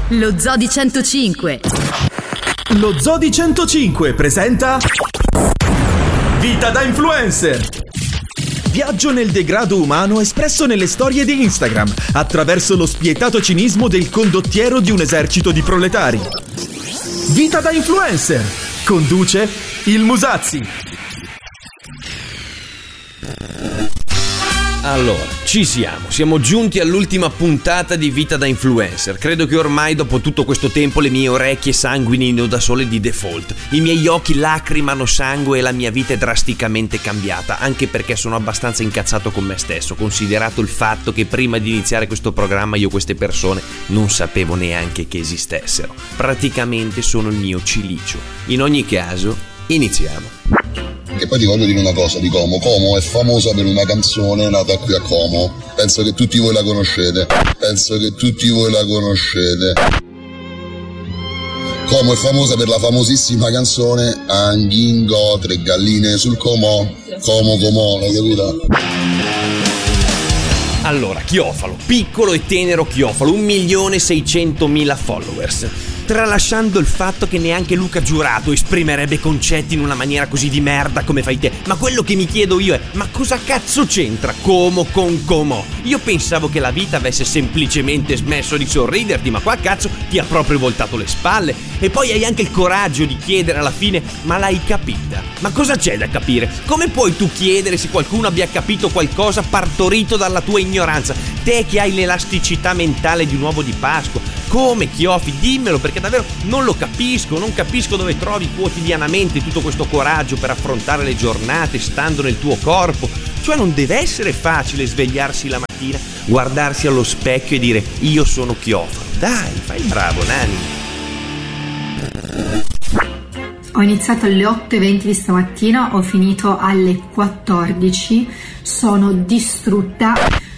Lo Zoo di 105. Lo Zoo di 105 presenta Vita da Influencer. Viaggio nel degrado umano espresso nelle storie di Instagram attraverso lo spietato cinismo del condottiero di un esercito di proletari. Vita da Influencer. Conduce il Musazzi. Allora, ci siamo giunti all'ultima puntata di Vita da Influencer. Credo che ormai dopo tutto questo tempo le mie orecchie sanguinino da sole di default. I miei occhi lacrimano sangue e la mia vita è drasticamente cambiata, anche perché sono abbastanza incazzato con me stesso, considerato il fatto che prima di iniziare questo programma io queste persone non sapevo neanche che esistessero. Praticamente sono il mio cilicio. In ogni caso, iniziamo. E poi ti voglio dire una cosa di Como. Como è famosa per una canzone nata qui a Como. Penso che tutti voi la conoscete. Como è famosa per la famosissima canzone Anghingo, 3 galline sul Como. Como, hai capito? Allora, Chiofalo, piccolo e tenero Chiofalo, 1.600.000 followers. Tralasciando il fatto che neanche Luca Giurato esprimerebbe concetti in una maniera così di merda come fai te. Ma quello che mi chiedo io è: ma cosa cazzo c'entra Como con Como? Io pensavo che la vita avesse semplicemente smesso di sorriderti, ma qua cazzo ti ha proprio voltato le spalle. E poi hai anche il coraggio di chiedere alla fine: ma l'hai capita? Ma cosa c'è da capire? Come puoi tu chiedere se qualcuno abbia capito qualcosa partorito dalla tua ignoranza? Te che hai l'elasticità mentale di un uovo di Pasqua. Come, Chiofi? Dimmelo, perché davvero non lo capisco. Non capisco dove trovi quotidianamente tutto questo coraggio per affrontare le giornate stando nel tuo corpo. Cioè non deve essere facile svegliarsi la mattina, guardarsi allo specchio e dire: io sono Chiofalo. Dai, fai il bravo, Nani. Ho iniziato alle 8:20 di stamattina, ho finito alle 14, sono distrutta,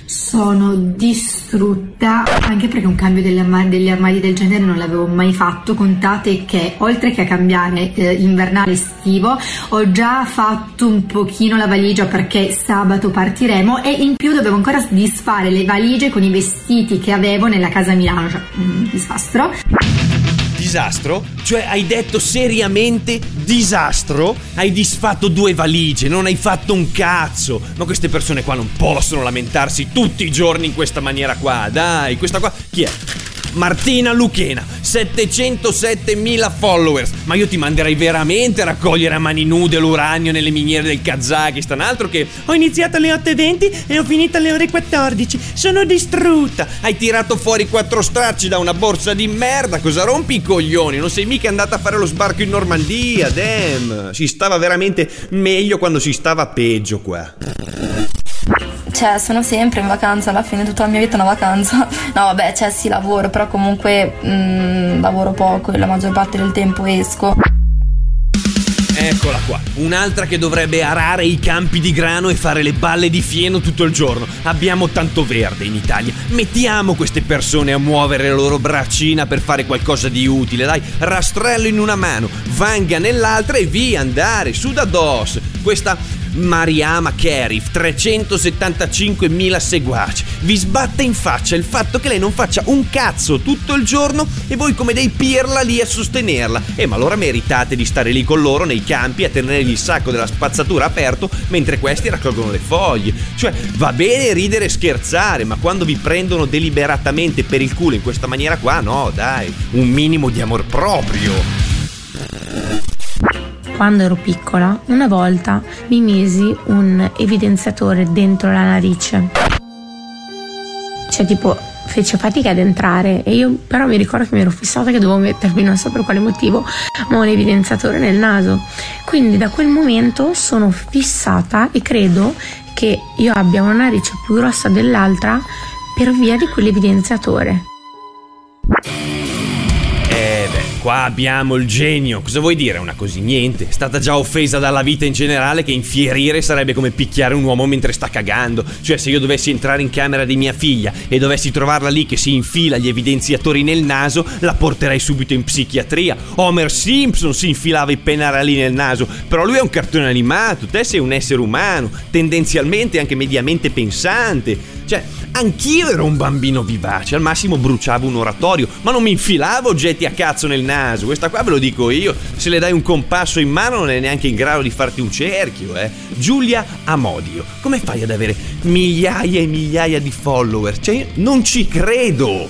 anche perché un cambio degli armadi del genere non l'avevo mai fatto. Contate che oltre che a cambiare invernale estivo, ho già fatto un pochino la valigia perché sabato partiremo, e in più dovevo ancora disfare le valigie con i vestiti che avevo nella casa a Milano, cioè un disastro. Disastro? Cioè hai detto seriamente disastro? Hai disfatto 2 valigie, non hai fatto un cazzo. Ma queste persone qua non possono lamentarsi tutti i giorni in questa maniera qua. Dai, questa qua chi è? Martina Luchena, 707.000 followers. Ma io ti manderei veramente a raccogliere a mani nude l'uranio nelle miniere del Kazakistan. Altro che ho iniziato alle 8:20 e ho finito alle ore 14. Sono distrutta. Hai tirato fuori 4 stracci da una borsa di merda. Cosa rompi i coglioni? Non sei mica andata a fare lo sbarco in Normandia. Damn. Si stava veramente meglio quando si stava peggio qua. Cioè, sono sempre in vacanza, alla fine tutta la mia vita è una vacanza. No, vabbè, cioè sì, lavoro, però comunque lavoro poco e la maggior parte del tempo esco. Eccola qua, un'altra che dovrebbe arare i campi di grano e fare le balle di fieno tutto il giorno. Abbiamo tanto verde in Italia, mettiamo queste persone a muovere le loro braccina per fare qualcosa di utile. Dai, rastrello in una mano, vanga nell'altra e via andare, su da dos. Questa Mariama Kerif, 375.000 seguaci, vi sbatte in faccia il fatto che lei non faccia un cazzo tutto il giorno e voi come dei pirla lì a sostenerla. Ma allora meritate di stare lì con loro nei campi a tenergli il sacco della spazzatura aperto mentre questi raccolgono le foglie. Cioè, va bene ridere e scherzare, ma quando vi prendono deliberatamente per il culo in questa maniera qua, no, dai, un minimo di amor proprio. Quando ero piccola, una volta mi misi un evidenziatore dentro la narice. Cioè, tipo, fece fatica ad entrare e io però mi ricordo che mi ero fissata che dovevo mettermi, non so per quale motivo, ma un evidenziatore nel naso. Quindi da quel momento sono fissata e credo che io abbia una narice più grossa dell'altra per via di quell'evidenziatore. Qua abbiamo il genio. Cosa vuoi dire una così? Niente. È stata già offesa dalla vita in generale, che infierire sarebbe come picchiare un uomo mentre sta cagando. Cioè, se io dovessi entrare in camera di mia figlia e dovessi trovarla lì che si infila gli evidenziatori nel naso, la porterei subito in psichiatria. Homer Simpson si infilava i pennarelli nel naso, però lui è un cartone animato, te sei un essere umano, tendenzialmente anche mediamente pensante. Cioè, anch'io ero un bambino vivace, al massimo bruciavo un oratorio, ma non mi infilavo oggetti a cazzo nel naso. Questa qua ve lo dico io, se le dai un compasso in mano non è neanche in grado di farti un cerchio, Giulia Amodio, come fai ad avere migliaia e migliaia di follower? Cioè, io non ci credo.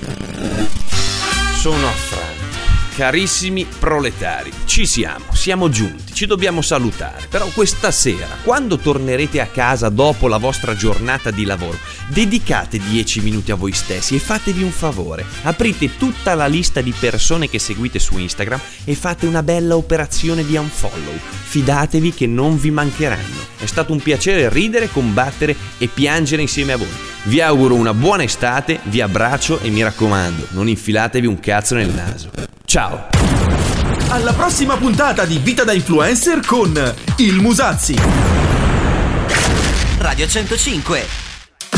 Sono affranto. Carissimi proletari, ci siamo giunti, ci dobbiamo salutare. Però questa sera, quando tornerete a casa dopo la vostra giornata di lavoro, dedicate 10 minuti a voi stessi e fatevi un favore. Aprite tutta la lista di persone che seguite su Instagram e fate una bella operazione di unfollow. Fidatevi che non vi mancheranno. È stato un piacere ridere, combattere e piangere insieme a voi. Vi auguro una buona estate, vi abbraccio e mi raccomando, non infilatevi un cazzo nel naso. Ciao! Alla prossima puntata di Vita da Influencer con il Musazzi. Radio 105.